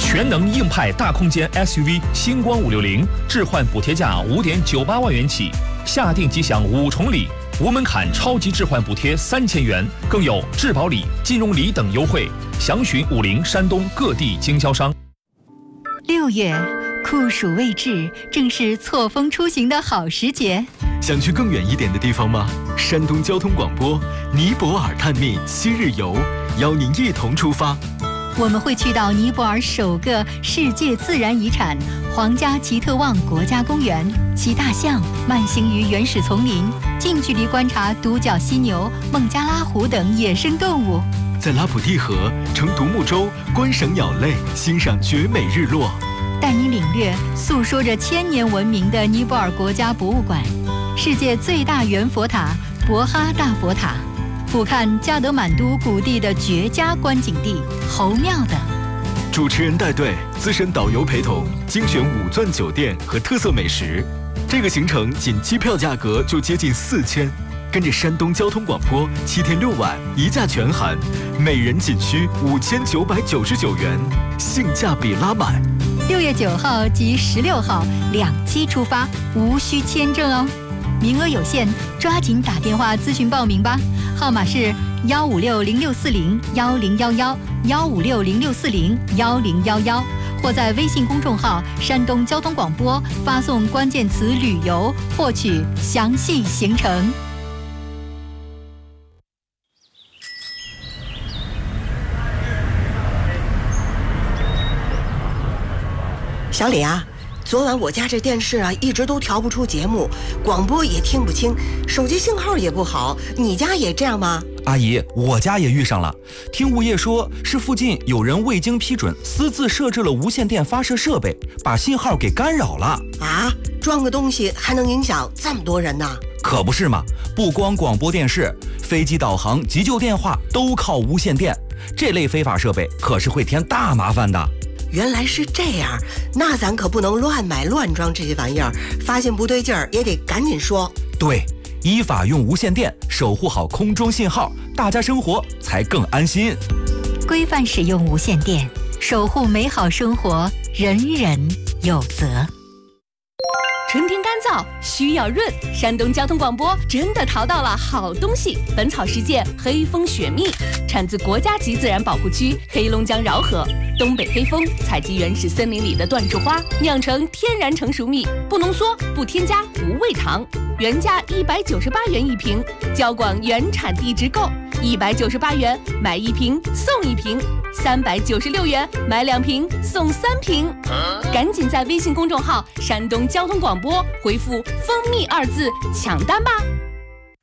全能硬派大空间 SUV 星光560置换补贴价5.98万元起，下定即享5重礼，无门槛超级置换补贴3000元，更有质保礼、金融礼等优惠。详询50山东各地经销商。 6月，酷暑未至，正是错峰出行的好时节。 想去更远一点的地方吗？山东交通广播尼泊尔探秘7日游，邀您一同出发。 我们会去到尼泊尔首个世界自然遗产皇家吉特旺国家公园，骑大象慢行于原始丛林，近距离观察独角犀牛、孟加拉虎等野生动物。 在拉普蒂河乘独木舟观赏鸟类，欣赏绝美日落。 带你领略诉说着1000年文明的尼泊尔国家博物馆，世界最大圆佛塔博哈大佛塔，俯瞰加德满都谷地的绝佳观景地侯庙等。 主持人带队，资深导游陪同，精选5钻酒店和特色美食。这个行程仅机票价格就接近4000，跟着山东交通广播7天6晚1价全含，每人仅需5999元，性价比拉满。 6月9号及16号2期出发，无需签证哦，名额有限，抓紧打电话咨询报名吧，号码是15606401011，15606401011，或在微信公众号山东交通广播发送关键词旅游，获取详细行程。 小李啊，昨晚我家这电视啊一直都调不出节目，广播也听不清，手机信号也不好，你家也这样吗？ 阿姨，我家也遇上了，听物业说是附近有人未经批准私自设置了无线电发射设备，把信号给干扰了。 啊，装个东西还能影响这么多人呢？ 可不是嘛，不光广播电视，飞机导航、急救电话都靠无线电，这类非法设备可是会添大麻烦的。 原来是这样，那咱可不能乱买乱装这些玩意儿，发现不对劲儿也得赶紧说。 对，依法用无线电，守护好空中信号，大家生活才更安心。 规范使用无线电，守护美好生活，人人有责。 春天干燥需要润，山东交通广播真的淘到了好东西。本草世界黑蜂雪蜜产自国家级自然保护区黑龙江饶河，东北黑蜂采集原始森林里的椴树花，酿成天然成熟蜜，不浓缩，不添加无味糖，原价198元一瓶，交广原产地直购，198元买1瓶送1瓶，396元买2瓶送3瓶。赶紧在微信公众号山东交通广播回复蜂蜜2字抢单吧。